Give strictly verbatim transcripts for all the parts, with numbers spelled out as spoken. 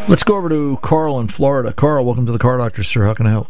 Let's go over to Carl in Florida. Carl, welcome to the Car Doctor, sir. How can I help?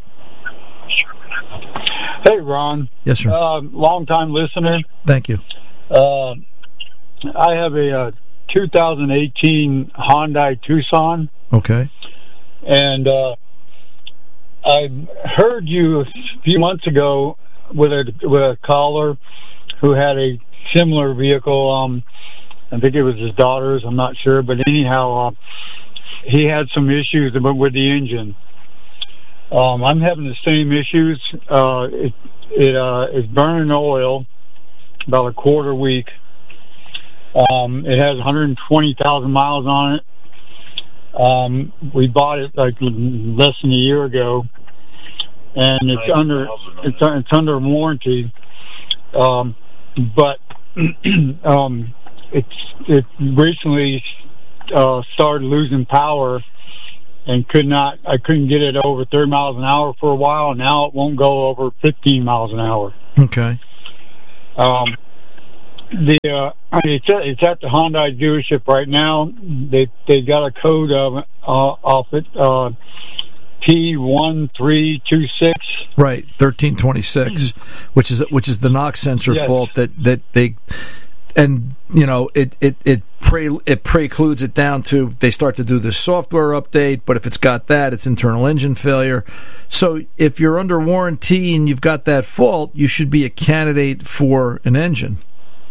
Hey, Ron. Yes, sir. Uh, long-time listener. Thank you. Uh, I have a, uh two thousand eighteen Hyundai Tucson. Okay. And uh, I heard you a few months ago with a with a caller who had a similar vehicle. Um, I think it was his daughter's. I'm not sure, but anyhow, uh, he had some issues with the engine. Um, I'm having the same issues. Uh, it it uh, is burning oil about a quarter week. Um, it has one hundred twenty thousand miles on it. Um, we bought it like less than a year ago, and it's under it's it's under warranty. Um, but um, it's it recently uh, started losing power. And could not, I couldn't get it over thirty miles an hour for a while. And now it won't go over fifteen miles an hour. Okay. Um, the uh, it's at, it's at the Hyundai dealership right now. They they got a code of uh, off it uh, T one three two six. Right, thirteen twenty six, which is which is the knock sensor yes. fault that that they. And you know it it it pre it precludes it down to they start to do the software update, but if it's got that, it's internal engine failure. So if you're under warranty and you've got that fault, you should be a candidate for an engine.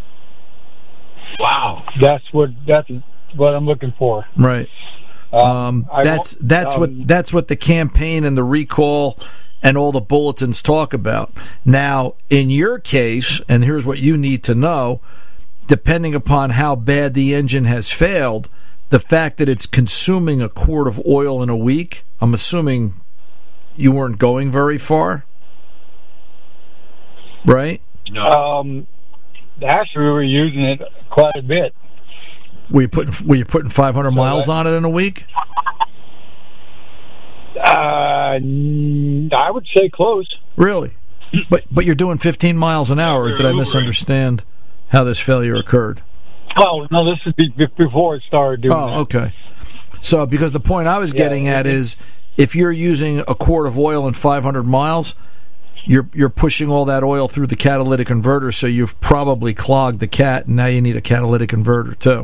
Wow, that's what that's what I'm looking for. Right. Um, that's that's um, what that's what the campaign and the recall and all the bulletins talk about. Now, in your case, and here's what you need to know. Depending upon how bad the engine has failed, the fact that it's consuming a quart of oil in a week, I'm assuming you weren't going very far, right? No. Um, actually, we were using it quite a bit. Were you putting Were you putting five hundred so miles that, on it in a week? Uh, I would say close. Really? But but you're doing fifteen miles an hour. Did I misunderstand how this failure occurred? Oh, no, this is before it started doing oh, that. Oh, okay. So, because the point I was yeah, getting at is, if you're using a quart of oil in five hundred miles, you're you're pushing all that oil through the catalytic converter, so you've probably clogged the cat, and now you need a catalytic converter, too.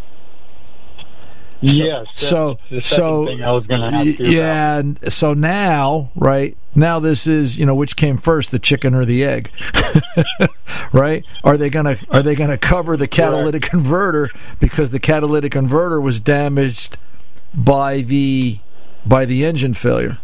So, yes. So, the so thing I was going to ask you yeah. About. So now, right now, this is you know which came first, the chicken or the egg, right? Are they gonna Are they gonna cover the catalytic Correct. converter because the catalytic converter was damaged by the by the engine failure?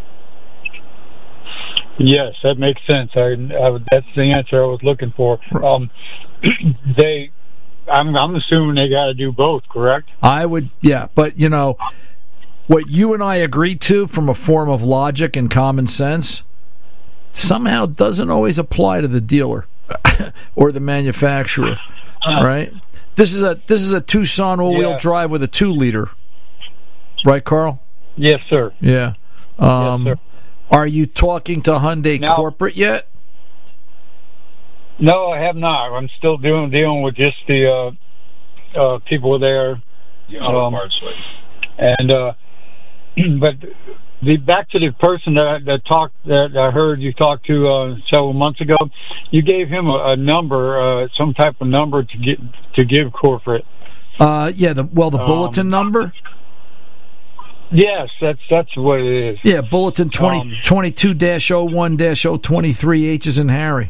Yes, that makes sense. I, I that's the answer I was looking for. Um, they. I'm, I'm assuming they got to do both, correct? I would, yeah. But, you know, what you and I agree to from a form of logic and common sense somehow doesn't always apply to the dealer or the manufacturer, uh, right? This is a this is a Tucson all-wheel yeah. drive with a two-liter, right, Carl? Yes, sir. Yeah. Um, yes, sir. Are you talking to Hyundai now, corporate yet? No, I have not. I'm still doing dealing with just the uh, uh, people there. Um, and uh, but the back to the person that that talked that I heard you talk to uh, several months ago. You gave him a, a number, uh, some type of number to get to give corporate. Uh, yeah. The well, the bulletin um, number. Yes, that's that's what it is. Yeah, bulletin twenty um, twenty-two dash oh one dash oh twenty-three H is in Harry.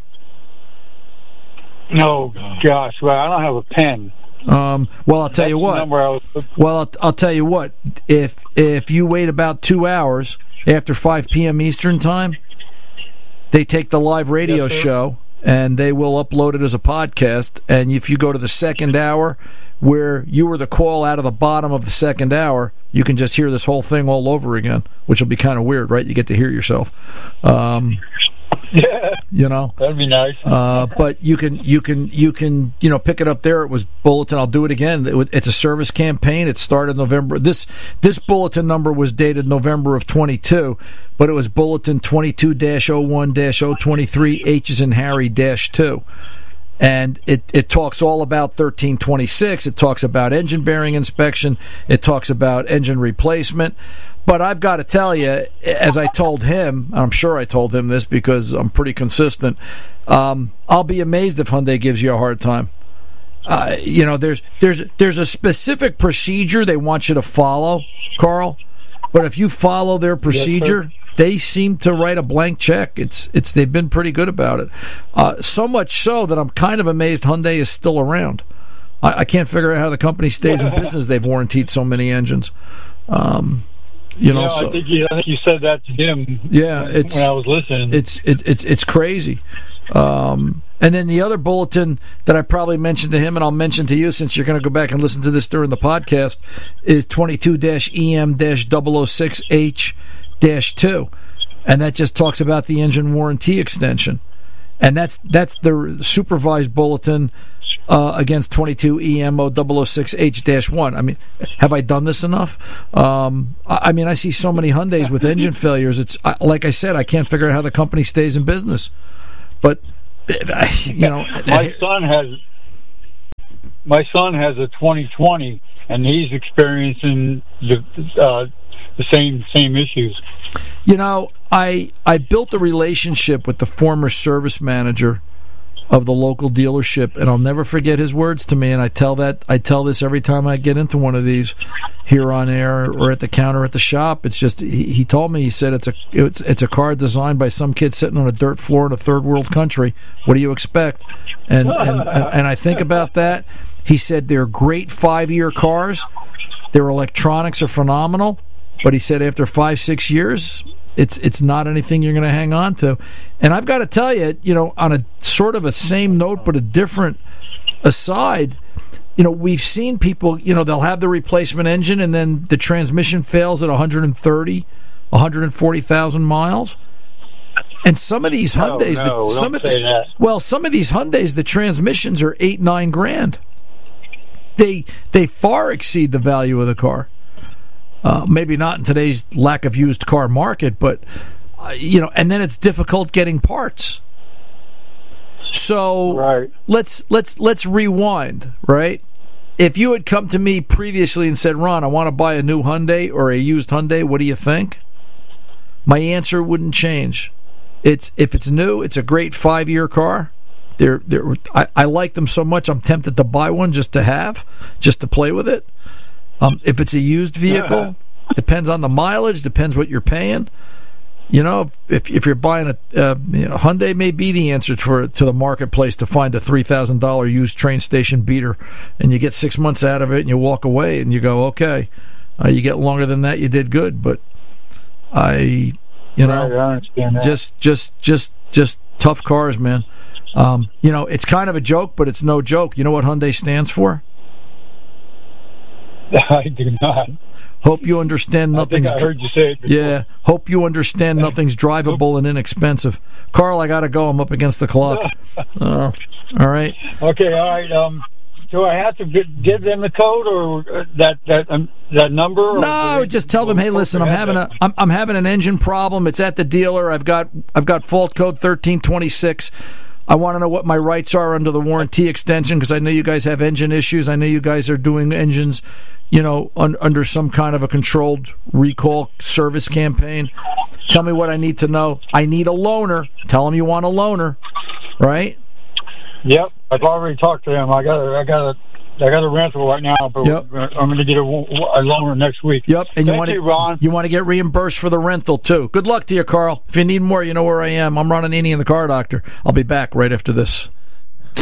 No, gosh, well, I don't have a pen. Um, well, I'll tell That's you what. Was... Well, I'll, I'll tell you what. If if you wait about two hours after five p.m. Eastern time, they take the live radio yes, show and they will upload it as a podcast. And if you go to the second hour, where you were the call out of the bottom of the second hour, you can just hear this whole thing all over again, which will be kind of weird, right? You get to hear yourself. Um, Yeah, you know that'd be nice. uh, but you can, you can, you can, you know, pick it up there. It was bulletin. I'll do it again. It was, it's a service campaign. It started November. This this bulletin number was dated November of twenty-two, but it was bulletin twenty-two dash oh one dash oh twenty-three H is in Harry dash two. And it, it talks all about thirteen twenty-six. It talks about engine bearing inspection. It talks about engine replacement. But I've got to tell you, as I told him, I'm sure I told him this because I'm pretty consistent, um, I'll be amazed if Hyundai gives you a hard time. Uh, you know, there's there's there's a specific procedure they want you to follow, Carl. But if you follow their procedure, yes, they seem to write a blank check. It's it's they've been pretty good about it. Uh, so much so that I'm kind of amazed Hyundai is still around. I, I can't figure out how the company stays in business. They've warrantied so many engines. Um, you know, yeah, so, I think you, I think you said that to him. Yeah, it's, when I was listening. It's it's it's it's crazy. Um, and then the other bulletin that I probably mentioned to him, and I'll mention to you since you're going to go back and listen to this during the podcast, is twenty-two E M double oh six H two, and that just talks about the engine warranty extension, and that's that's the supervised bulletin uh, against twenty-two E M double oh six H one. I mean, have I done this enough? Um, I, I mean, I see so many Hyundais with engine failures. It's I, like I said, I can't figure out how the company stays in business. But you know, my son has my son has a twenty twenty, and he's experiencing the uh, the same same issues. You know, I I built a relationship with the former service manager of the local dealership, and I'll never forget his words to me. And I tell that I tell this every time I get into one of these here on air or at the counter at the shop. It's just he, he told me, he said it's a it's it's a car designed by some kid sitting on a dirt floor in a third world country. What do you expect? And and, and, and I think about that. He said they're great five year cars. Their electronics are phenomenal, but he said after five six years, It's it's not anything you're going to hang on to. And I've got to tell you, you know, on a sort of a same note but a different aside, you know, we've seen people, you know, they'll have the replacement engine and then the transmission fails at one hundred thirty, one hundred forty thousand miles. And some of these Hyundais, no, no, the, some don't of say the, that. well, some of these Hyundais, the transmissions are eight, nine grand. They they far exceed the value of the car. Uh, maybe not in today's lack of used car market, but uh, you know, and then it's difficult getting parts. So right. let's let's let's rewind, right? If you had come to me previously and said, "Ron, I want to buy a new Hyundai or a used Hyundai, what do you think?" My answer wouldn't change. It's if it's new, it's a great five-year car. They're they're I, I like them so much, I'm tempted to buy one just to have, just to play with it. Um, if it's a used vehicle, depends on the mileage, depends what you're paying. You know, if if you're buying a uh, you know, Hyundai may be the answer for to the marketplace to find a three thousand dollars used train station beater, and you get six months out of it, and you walk away, and you go, okay. Uh, you get longer than that, you did good. But I, you know, right, I understand that. just just just just tough cars, man. Um, you know, it's kind of a joke, but it's no joke. You know what Hyundai stands for? I do not. Hope you understand nothing's. I think I heard you say it before. Yeah. Hope you understand nothing's drivable and inexpensive. Carl, I got to go. I'm up against the clock. Uh, all right. Okay. All right. Um, do I have to give them the code or that that um, that number? Or no, just tell them, hey, listen, I'm having a I'm, I'm having an engine problem. It's at the dealer. I've got I've got fault code thirteen twenty-six. I want to know what my rights are under the warranty extension because I know you guys have engine issues. I know you guys are doing engines, you know, un, under some kind of a controlled recall service campaign. Tell me what I need to know. I need a loaner. Tell them you want a loaner, right? Yep, I've already talked to them. I got a, I got a, I got a rental right now, but yep. I'm going to get a, a loaner next week. Yep, and you Thank want to you, Ron. you want to get reimbursed for the rental too. Good luck to you, Carl. If you need more, you know where I am. I'm Ron Ananian, the Car Doctor. I'll be back right after this.